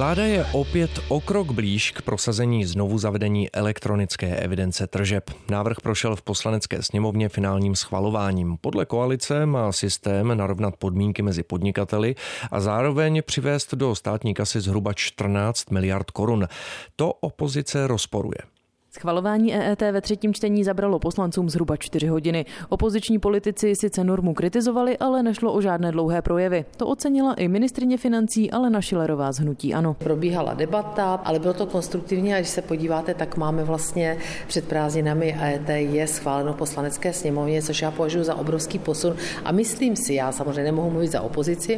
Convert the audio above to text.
Vláda je opět o krok blíž k prosazení znovu zavedení elektronické evidence tržeb. Návrh prošel v Poslanecké sněmovně finálním schvalováním. Podle koalice má systém narovnat podmínky mezi podnikateli a zároveň přivést do státní kasy zhruba 14 miliard korun. To opozice rozporuje. Schvalování EET ve třetím čtení zabralo poslancům zhruba 4 hodiny. Opoziční politici sice normu kritizovali, ale nešlo o žádné dlouhé projevy. To ocenila i ministryně financí Alena Schillerová z hnutí ANO. Probíhala debata, ale bylo to konstruktivní a když se podíváte, tak máme vlastně před prázdninami EET je schváleno v Poslanecké sněmovně, což já považuji za obrovský posun a myslím si, já samozřejmě nemohu mluvit za opozici,